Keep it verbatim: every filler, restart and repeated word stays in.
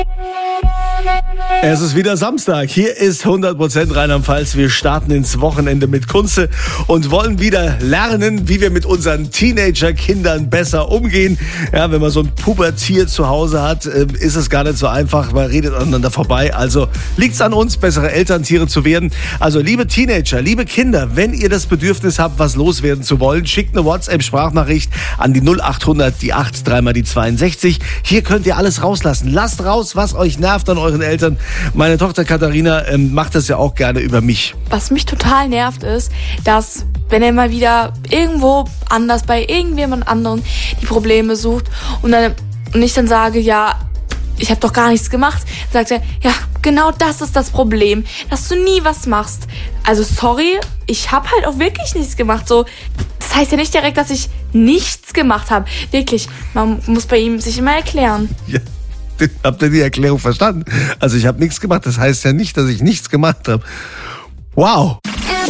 Es ist wieder Samstag. Hier ist hundert Prozent Rheinland-Pfalz. Wir starten ins Wochenende mit Kunze und wollen wieder lernen, wie wir mit unseren Teenager-Kindern besser umgehen. Ja, wenn man so ein Pubertier zu Hause hat, ist es gar nicht so einfach. Man redet aneinander vorbei. Also liegt es an uns, bessere Elterntiere zu werden. Also liebe Teenager, liebe Kinder, wenn ihr das Bedürfnis habt, was loswerden zu wollen, schickt eine WhatsApp-Sprachnachricht an die null acht hundert, die acht, dreimal die zweiundsechzig. Hier könnt ihr alles rauslassen. Lasst raus, was euch nervt an euren Eltern. Meine Tochter Katharina ähm, macht das ja auch gerne über mich. Was mich total nervt ist, dass wenn er mal wieder irgendwo anders bei irgendjemand anderen die Probleme sucht und, dann, und ich dann sage, ja, ich habe doch gar nichts gemacht, sagt er, ja, genau das ist das Problem, dass du nie was machst. Also sorry, ich habe halt auch wirklich nichts gemacht. So, das heißt ja nicht direkt, dass ich nichts gemacht habe. Wirklich, man muss bei ihm sich immer erklären. Ja. Habt ihr die Erklärung verstanden? Also ich habe nichts gemacht, das heißt ja nicht, dass ich nichts gemacht habe. Wow!